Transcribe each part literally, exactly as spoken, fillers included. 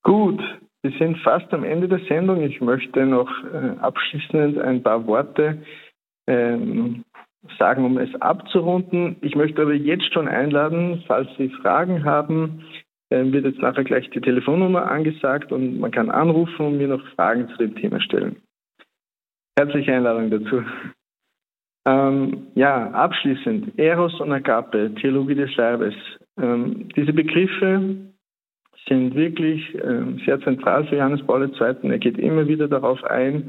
Gut, wir sind fast am Ende der Sendung. Ich möchte noch äh, abschließend ein paar Worte ähm, sagen, um es abzurunden. Ich möchte aber jetzt schon einladen, falls Sie Fragen haben, äh, wird jetzt nachher gleich die Telefonnummer angesagt und man kann anrufen und mir noch Fragen zu dem Thema stellen. Herzliche Einladung dazu. Ähm, ja, abschließend, Eros und Agape, Theologie des Leibes. Ähm, diese Begriffe sind wirklich ähm, sehr zentral für Johannes Paul der Zweite. Er geht immer wieder darauf ein.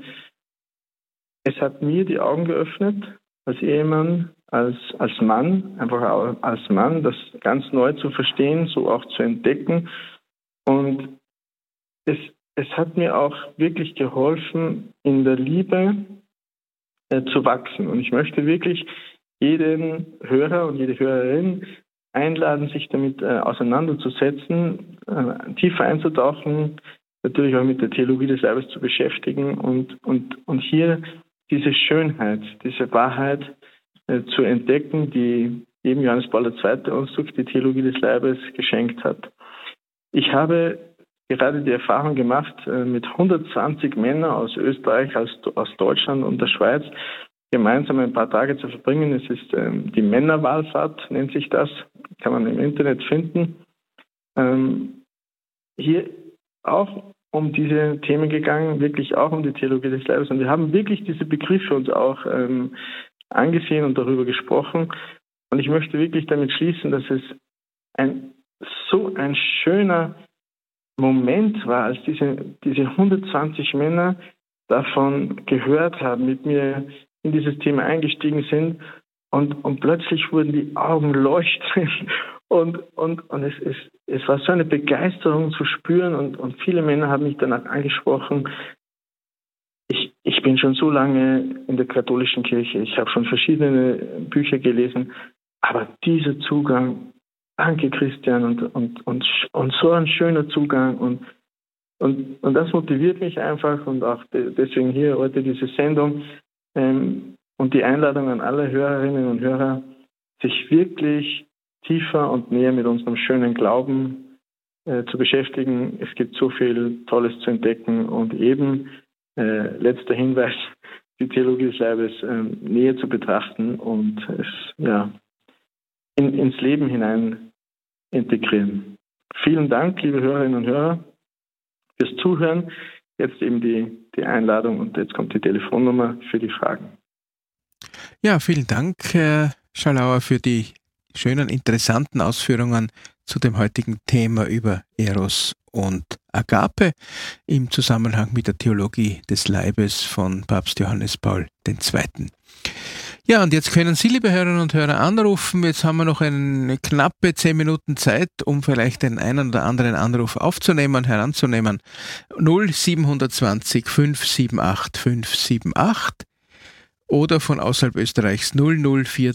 Es hat mir die Augen geöffnet, als Ehemann, als, als Mann, einfach auch als Mann, das ganz neu zu verstehen, so auch zu entdecken. Und es, es hat mir auch wirklich geholfen, in der Liebe äh, zu wachsen. Und ich möchte wirklich jeden Hörer und jede Hörerin einladen, sich damit äh, auseinanderzusetzen, äh, tiefer einzutauchen, natürlich auch mit der Theologie des Leibes zu beschäftigen und, und, und hier diese Schönheit, diese Wahrheit äh, zu entdecken, die eben Johannes Paul der Zweite uns durch die Theologie des Leibes geschenkt hat. Ich habe gerade die Erfahrung gemacht, äh, mit hundertzwanzig Männern aus Österreich, aus, aus Deutschland und der Schweiz gemeinsam ein paar Tage zu verbringen. Es ist ähm, die Männerwallfahrt, nennt sich das, kann man im Internet finden. Ähm, hier auch um diese Themen gegangen, wirklich auch um die Theologie des Leibes. Und wir haben wirklich diese Begriffe uns auch ähm, angesehen und darüber gesprochen. Und ich möchte wirklich damit schließen, dass es ein so ein schöner Moment war, als diese, diese hundertzwanzig Männer davon gehört haben, mit mir in dieses Thema eingestiegen sind und, und plötzlich wurden die Augen leuchtend und, und, und es, es, es war so eine Begeisterung zu spüren und, und viele Männer haben mich danach angesprochen. Ich, ich bin schon so lange in der katholischen Kirche, ich habe schon verschiedene Bücher gelesen, aber dieser Zugang, danke Christian, und, und, und, und so ein schöner Zugang und, und, und das motiviert mich einfach und auch de, deswegen hier heute diese Sendung ähm, und die Einladung an alle Hörerinnen und Hörer, sich wirklich tiefer und näher mit unserem schönen Glauben äh, zu beschäftigen. Es gibt so viel Tolles zu entdecken und eben, äh, letzter Hinweis, die Theologie des Leibes äh, näher zu betrachten und es ja in, ins Leben hinein integrieren. Vielen Dank, liebe Hörerinnen und Hörer, fürs Zuhören. Jetzt eben die, die Einladung und jetzt kommt die Telefonnummer für die Fragen. Ja, vielen Dank, Herr Schalauer, für die schönen, interessanten Ausführungen zu dem heutigen Thema über Eros und Agape im Zusammenhang mit der Theologie des Leibes von Papst Johannes Paul der Zweite. Ja, und jetzt können Sie, liebe Hörerinnen und Hörer, anrufen. Jetzt haben wir noch eine knappe zehn Minuten Zeit, um vielleicht den einen oder anderen Anruf aufzunehmen, heranzunehmen. null sieben zwei null fünf sieben acht fünf sieben acht oder von außerhalb Österreichs null null vier